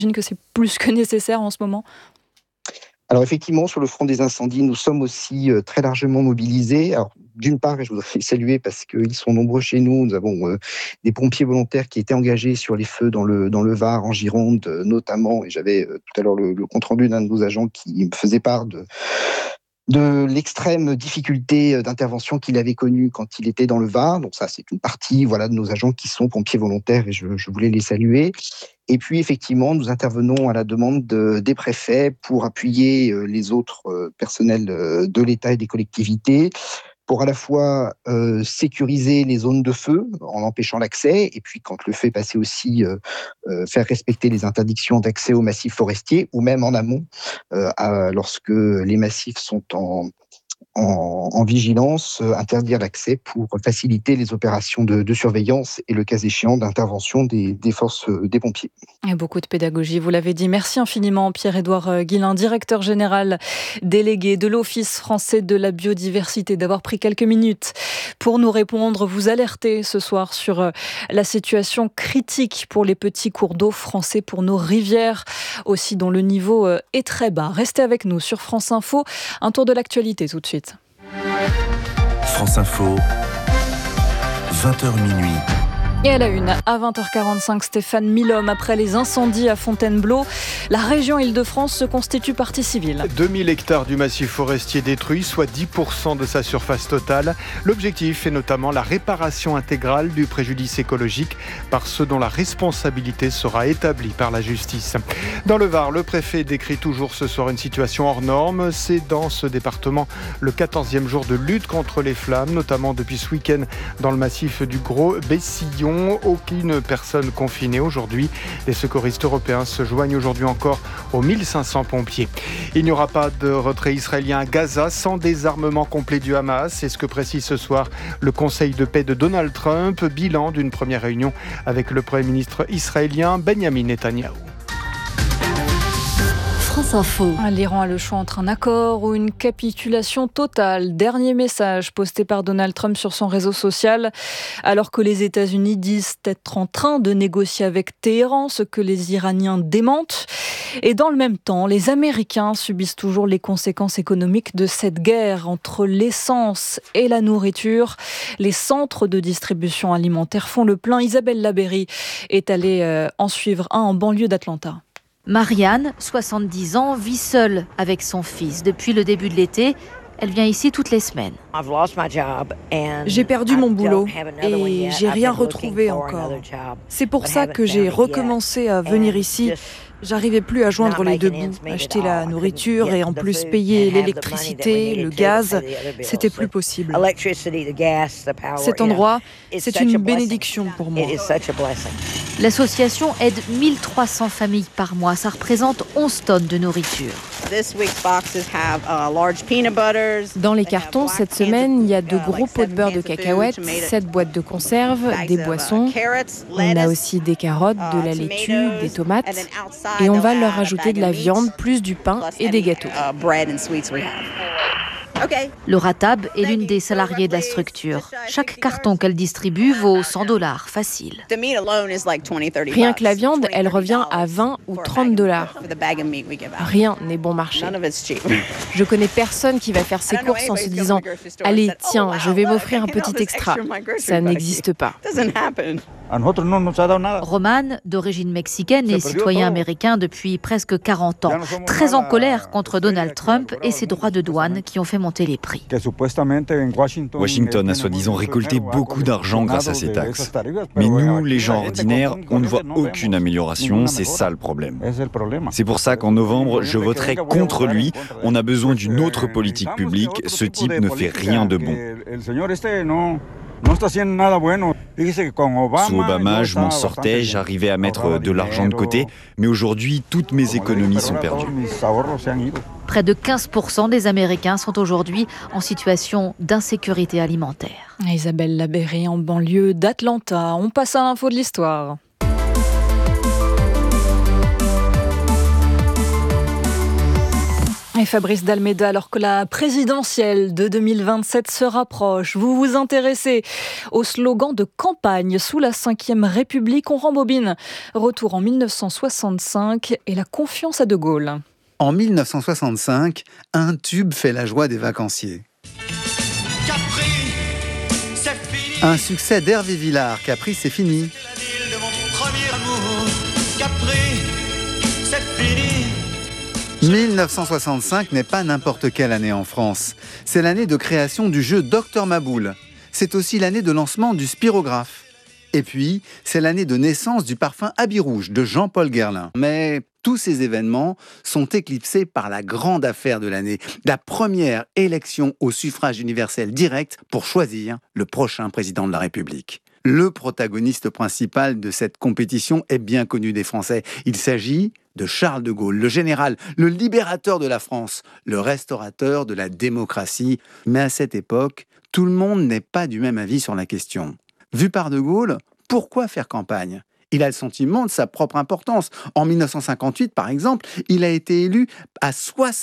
J'imagine que c'est plus que nécessaire en ce moment. Alors effectivement, sur le front des incendies, nous sommes aussi très largement mobilisés. Alors, d'une part, et je voudrais les saluer parce qu'ils sont nombreux chez nous, nous avons des pompiers volontaires qui étaient engagés sur les feux dans le Var, en Gironde notamment, et j'avais tout à l'heure le compte-rendu d'un de nos agents qui me faisait part de l'extrême difficulté d'intervention qu'il avait connue quand il était dans le Var. Donc ça, c'est une partie de nos agents qui sont pompiers volontaires et je voulais les saluer. Et puis, effectivement, nous intervenons à la demande des préfets pour appuyer les autres personnels de l'État et des collectivités pour à la fois sécuriser les zones de feu en empêchant l'accès, et puis quand le feu est passé aussi, faire respecter les interdictions d'accès aux massifs forestiers, ou même en amont, lorsque les massifs sont en vigilance, interdire l'accès pour faciliter les opérations de surveillance et le cas échéant d'intervention des forces des pompiers. Et beaucoup de pédagogie, vous l'avez dit. Merci infiniment Pierre-Édouard Guillain, directeur général délégué de l'Office français de la biodiversité, d'avoir pris quelques minutes pour nous répondre, vous alerter ce soir sur la situation critique pour les petits cours d'eau français, pour nos rivières aussi, dont le niveau est très bas. Restez avec nous sur France Info, un tour de l'actualité tout de suite. France Info, 20h minuit. Et à la une, à 20h45, Stéphane Milhomme, après les incendies à Fontainebleau, la région Île-de-France se constitue partie civile. 2000 hectares du massif forestier détruits, soit 10% de sa surface totale. L'objectif est notamment la réparation intégrale du préjudice écologique par ceux dont la responsabilité sera établie par la justice. Dans le Var, le préfet décrit toujours ce soir une situation hors norme. C'est dans ce département le 14e jour de lutte contre les flammes, notamment depuis ce week-end dans le massif du Gros-Bessillon. Aucune personne confinée aujourd'hui. Les secouristes européens se joignent aujourd'hui encore aux 1500 pompiers. Il n'y aura pas de retrait israélien à Gaza sans désarmement complet du Hamas. C'est ce que précise ce soir le Conseil de paix de Donald Trump. Bilan d'une première réunion avec le Premier ministre israélien Benjamin Netanyahou. France Info. L'Iran a le choix entre un accord ou une capitulation totale. Dernier message posté par Donald Trump sur son réseau social, alors que les États-Unis disent être en train de négocier avec Téhéran, ce que les Iraniens démentent. Et dans le même temps, les Américains subissent toujours les conséquences économiques de cette guerre entre l'essence et la nourriture. Les centres de distribution alimentaire font le plein. Isabelle Labéry est allée en suivre un en banlieue d'Atlanta. Marianne, 70 ans, vit seule avec son fils. Depuis le début de l'été, elle vient ici toutes les semaines. J'ai perdu mon boulot et j'ai rien retrouvé encore. C'est pour ça que j'ai recommencé à venir ici. J'arrivais plus à joindre les deux bouts, acheter la nourriture et en plus payer l'électricité, le gaz, c'était plus possible. Cet endroit, c'est une bénédiction pour moi. L'association aide 1300 familles par mois, ça représente 11 tonnes de nourriture. Dans les cartons, cette semaine, il y a de gros pots de beurre de cacahuètes, 7 boîtes de conserve, des boissons. On a aussi des carottes, de la laitue, des tomates. Et on va leur ajouter de la viande, plus du pain et des gâteaux. Laura Tab est l'une des salariées de la structure. Chaque carton qu'elle distribue vaut $100, facile. Rien que la viande, elle revient à 20 ou $30. Rien n'est bon marché. Je connais personne qui va faire ses courses en se disant « Allez, tiens, je vais m'offrir un petit extra ». Ça n'existe pas. Roman, d'origine mexicaine et citoyen américain depuis presque 40 ans, très en colère contre Donald Trump et ses droits de douane qui ont fait monter les prix. Washington a soi-disant récolté beaucoup d'argent grâce à ces taxes. Mais nous, les gens ordinaires, on ne voit aucune amélioration, c'est ça le problème. C'est pour ça qu'en novembre, je voterai contre lui. On a besoin d'une autre politique publique. Ce type ne fait rien de bon. Sous Obama, je m'en sortais, j'arrivais à mettre de l'argent de côté, mais aujourd'hui, toutes mes économies sont perdues. Près de 15% des Américains sont aujourd'hui en situation d'insécurité alimentaire. Isabelle Labéry en banlieue d'Atlanta. On passe à l'info de l'histoire. Et Fabrice Dalméda, alors que la présidentielle de 2027 se rapproche, vous vous intéressez au slogan de campagne sous la Ve République. On rembobine. Retour en 1965 et la confiance à De Gaulle. En 1965, un tube fait la joie des vacanciers. Capri, c'est fini. Un succès d'Hervé Villard, Capri, c'est fini. C'est la ville de mon premier amour. Capri, c'est fini. 1965 n'est pas n'importe quelle année en France. C'est l'année de création du jeu Docteur Maboul. C'est aussi l'année de lancement du spirographe. Et puis, c'est l'année de naissance du parfum Habit Rouge de Jean-Paul Guerlain. Mais tous ces événements sont éclipsés par la grande affaire de l'année, la première élection au suffrage universel direct pour choisir le prochain président de la République. Le protagoniste principal de cette compétition est bien connu des Français. Il s'agit de Charles de Gaulle, le général, le libérateur de la France, le restaurateur de la démocratie. Mais à cette époque, tout le monde n'est pas du même avis sur la question. Vu par de Gaulle, pourquoi faire campagne ? Il a le sentiment de sa propre importance. En 1958, par exemple, il a été élu à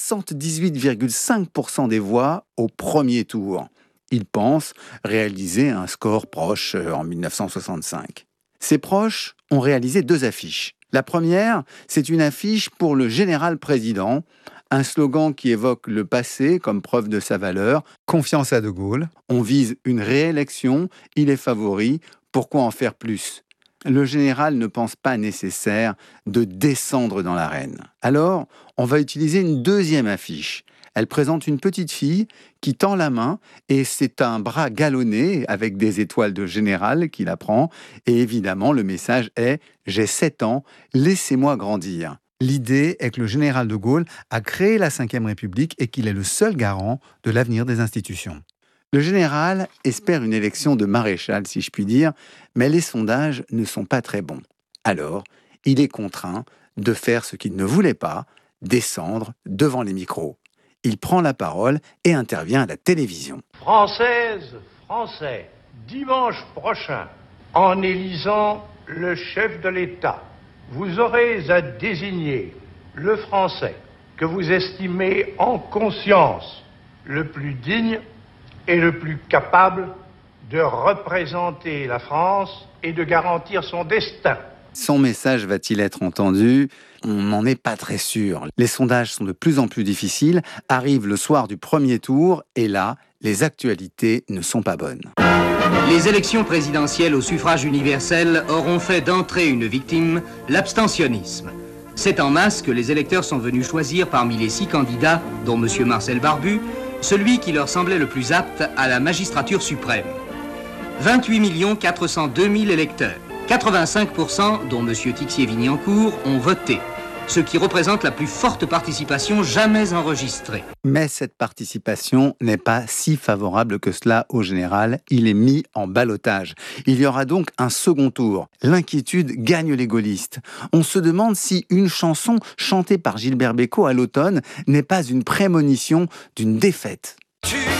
78,5% des voix au premier tour. Il pense réaliser un score proche en 1965. Ses proches ont réalisé 2 affiches. La première, c'est une affiche pour le général président, un slogan qui évoque le passé comme preuve de sa valeur. Confiance à De Gaulle. On vise une réélection, il est favori, pourquoi en faire plus ? Le général ne pense pas nécessaire de descendre dans l'arène. Alors, on va utiliser une deuxième affiche. Elle présente une petite fille qui tend la main et c'est un bras galonné avec des étoiles de général qui la prend. Et évidemment, le message est « J'ai 7 ans, laissez-moi grandir ». L'idée est que le général de Gaulle a créé la Ve République et qu'il est le seul garant de l'avenir des institutions. Le général espère une élection de maréchal, si je puis dire, mais les sondages ne sont pas très bons. Alors, il est contraint de faire ce qu'il ne voulait pas, descendre devant les micros. Il prend la parole et intervient à la télévision. Françaises, Français, dimanche prochain, en élisant le chef de l'État, vous aurez à désigner le Français que vous estimez en conscience le plus digne et le plus capable de représenter la France et de garantir son destin. Son message va-t-il être entendu ? On n'en est pas très sûr. Les sondages sont de plus en plus difficiles, arrive le soir du premier tour, et là, les actualités ne sont pas bonnes. Les élections présidentielles au suffrage universel auront fait d'entrée une victime, l'abstentionnisme. C'est en masse que les électeurs sont venus choisir parmi les 6 candidats, dont M. Marcel Barbu, celui qui leur semblait le plus apte à la magistrature suprême. 28 402 000 électeurs. 85%, dont M. Tixier-Vignancourt, ont voté, ce qui représente la plus forte participation jamais enregistrée. Mais cette participation n'est pas si favorable que cela au général. Il est mis en ballottage. Il y aura donc un second tour. L'inquiétude gagne les gaullistes. On se demande si une chanson chantée par Gilbert Bécaud à l'automne n'est pas une prémonition d'une défaite.